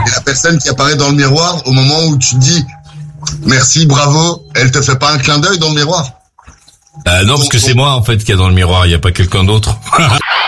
Et la personne qui apparaît dans le miroir, au moment où tu dis merci, bravo, elle te fait pas un clin d'œil dans le miroir? Non, parce que c'est moi en fait qui est dans le miroir, il y a pas quelqu'un d'autre.